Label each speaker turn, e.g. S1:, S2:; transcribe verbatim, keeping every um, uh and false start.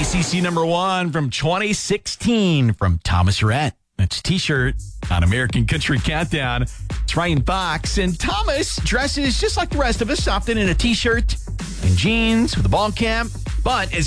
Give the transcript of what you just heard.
S1: C C number one from twenty sixteen from Thomas Rhett. That's a T-shirt on American Country Countdown. It's Ryan Fox. And Thomas dresses just like the rest of us, often in a T-shirt and jeans with a ball cap. But as